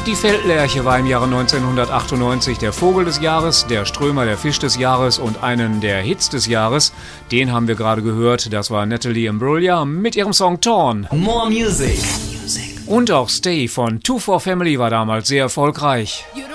Die Feldlerche war im Jahre 1998 der Vogel des Jahres, der Strömer der Fisch des Jahres und einen der Hits des Jahres. Den haben wir gerade gehört, das war Natalie Imbruglia mit ihrem Song Torn. More Music. Und auch Stay von 2 for Family war damals sehr erfolgreich. You